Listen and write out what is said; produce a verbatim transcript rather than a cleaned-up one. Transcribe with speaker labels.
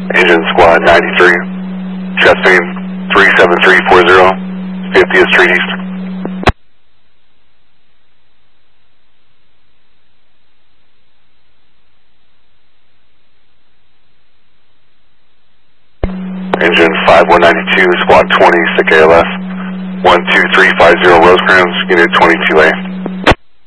Speaker 1: Engine Squad ninety-three, Chastain three seven three four zero, fiftieth Street East. Engine five one nine two, Squad twenty, sick A L S, one two three five zero Rosecrans, Unit twenty-two A.